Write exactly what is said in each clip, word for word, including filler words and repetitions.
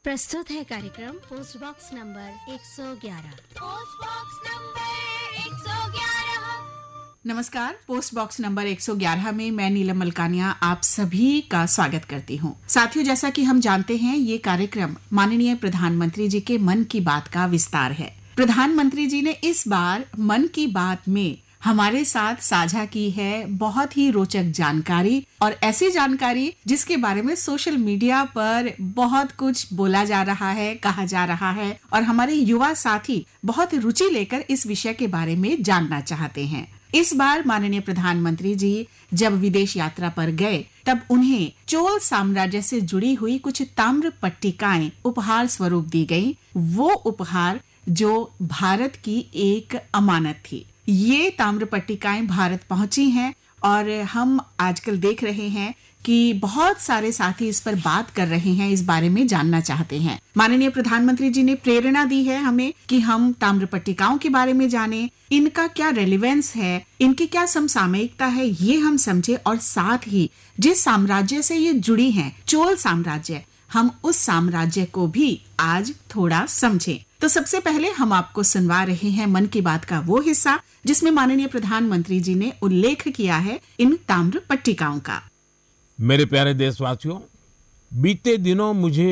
प्रस्तुत है कार्यक्रम पोस्ट बॉक्स नंबर एक सौ ग्यारह। पोस्ट बॉक्स नंबर एक सौ ग्यारह। नमस्कार। पोस्ट बॉक्स नंबर एक सौ ग्यारह में मैं नीलम मलकानिया आप सभी का स्वागत करती हूँ। साथियों, जैसा कि हम जानते हैं, ये कार्यक्रम माननीय प्रधानमंत्री जी के मन की बात का विस्तार है। प्रधानमंत्री जी ने इस बार मन की बात में हमारे साथ साझा की है बहुत ही रोचक जानकारी, और ऐसी जानकारी जिसके बारे में सोशल मीडिया पर बहुत कुछ बोला जा रहा है, कहा जा रहा है, और हमारे युवा साथी बहुत रुचि लेकर इस विषय के बारे में जानना चाहते हैं। इस बार माननीय प्रधानमंत्री जी जब विदेश यात्रा पर गए, तब उन्हें चोल साम्राज्य से जुड़ी हुई कुछ ताम्र पट्टिकाएं उपहार स्वरूप दी गई। वो उपहार जो भारत की एक अमानत थी। ये ताम्र पट्टिकाएं भारत पहुंची हैं, और हम आजकल देख रहे हैं कि बहुत सारे साथी इस पर बात कर रहे हैं, इस बारे में जानना चाहते हैं। माननीय प्रधानमंत्री जी ने प्रेरणा दी है हमें कि हम ताम्र पट्टिकाओं के बारे में जानें, इनका क्या रेलेवेंस है, इनकी क्या समसामयिकता है, ये हम समझे, और साथ ही जिस साम्राज्य से ये जुड़ी हैं, चोल साम्राज्य, हम उस साम्राज्य को भी आज थोड़ा समझें। तो सबसे पहले हम आपको सुनवा रहे हैं मन की बात का वो हिस्सा जिसमें माननीय प्रधानमंत्री जी ने उल्लेख किया है इन ताम्र पट्टिकाओं का। मेरे प्यारे देशवासियों, बीते दिनों मुझे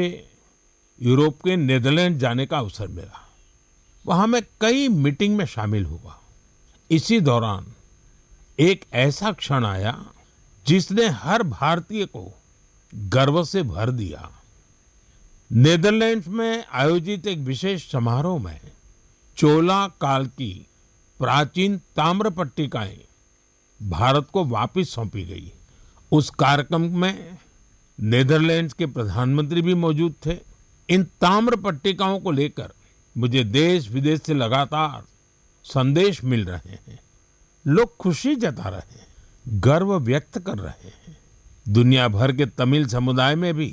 यूरोप के नीदरलैंड जाने का अवसर मिला। वहां मैं कई मीटिंग में शामिल हुआ। इसी दौरान एक ऐसा क्षण आया जिसने हर भारतीय को गर्व से भर दिया। नीदरलैंड्स में आयोजित एक विशेष समारोह में चोला काल की प्राचीन ताम्र पट्टिकाएं भारत को वापस सौंपी गई। उस कार्यक्रम में नीदरलैंड्स के प्रधानमंत्री भी मौजूद थे। इन ताम्र पट्टिकाओं को लेकर मुझे देश विदेश से लगातार संदेश मिल रहे हैं। लोग खुशी जता रहे हैं, गर्व व्यक्त कर रहे हैं। दुनिया भर के तमिल समुदाय में भी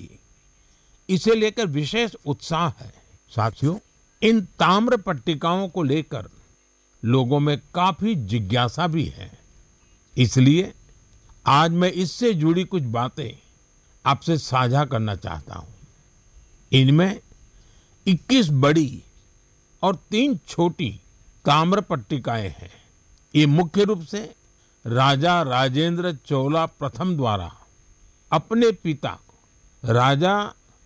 इसे लेकर विशेष उत्साह है। साथियों, इन ताम्र पट्टिकाओं को लेकर लोगों में काफी जिज्ञासा भी है। इसलिए आज मैं इससे जुड़ी कुछ बातें आपसे साझा करना चाहता हूं। इनमें इक्कीस बड़ी और तीन छोटी ताम्र पट्टिकाएं हैं। ये मुख्य रूप से राजा राजेंद्र चोला प्रथम द्वारा अपने पिता राजा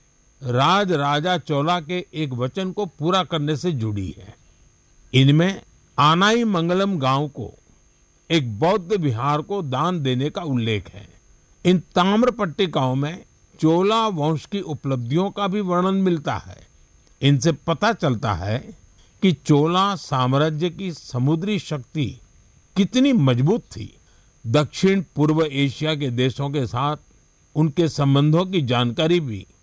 राज राजा चोला के एक वचन को पूरा करने से जुड़ी है। इनमें आनाई मंगलम गांव को एक बौद्ध विहार को दान देने का उल्लेख है। इन ताम्र पट्टिकाओं में चोला वंश की उपलब्धियों का भी वर्णन मिलता है। इनसे पता चलता है कि चोला साम्राज्य की समुद्री शक्ति कितनी मजबूत थी। दक्षिण पूर्व एशिया के देशों के साथ उनके संबंधों की जानकारी भी